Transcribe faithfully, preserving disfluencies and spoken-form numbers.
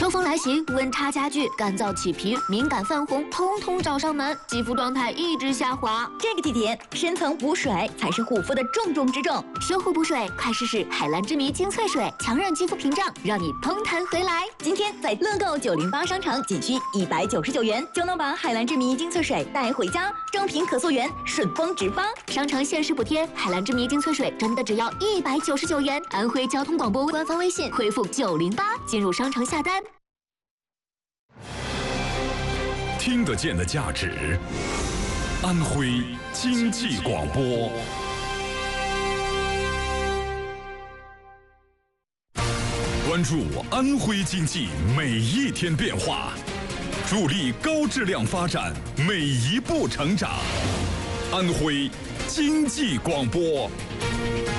秋风来袭，温差加剧，干燥起皮、敏感泛红，通通找上门，肌肤状态一直下滑。 这个季节，深层补水才是护肤的重中之重。 修护补水，快试试海蓝之谜精粹水，强韧肌肤屏障，让你嘭弹回来。 今天在乐购九零八商城，仅需一百九十九元就能把海蓝之谜精粹水带回家，正品可溯源，顺丰直发。 商城限时补贴，海蓝之谜精粹水真的只要一百九十九元。安徽交通广播官方微信回复九零八进入商城下单。 听得见的价值，安徽经济广播。关注安徽经济每一天变化，助力高质量发展每一步成长。安徽经济广播。